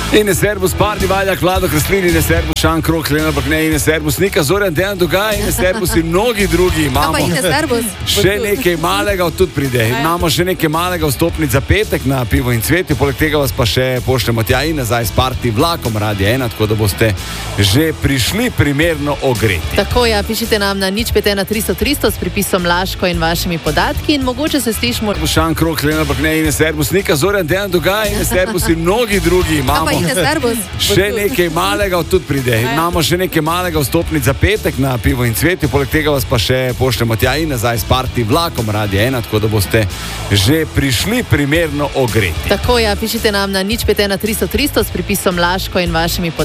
In servus Pardi, Valja, Klado, Kreslini, in servus Šan Krok, Lena Bakne, in servus Nika, Zoran, Dejan Dogaj, in servus in mnogi drugi. Imamo še nekaj malega, tudi pride. Imamo še nekaj malega vstopnic za petek na Pivo in cvetje, poleg tega vas pa še pošljemo tja in nazaj s Parti vlakom Radia 1, tako da boste že prišli primerno ogreti. Tako ja, pišite nam na 051 300 300 s pripisom Laško in vašimi podatki in mogoče se slišimo. Šan Krok, Lena Bakne, in servus Nika, Zoran, Dejan Dogaj, in servus in mnogi drugi. Imamo še nekaj malega, tudi pride. Imamo še nekaj malega vstopnic za petek na Pivo in cvetje, poleg tega vas pa še pošljemo tja in nazaj s Parti vlakom Radia 1, tako da boste že prišli primerno ogreti. Tako ja, pišite nam na 051 300 300 s pripisom Laško in vašimi podatki.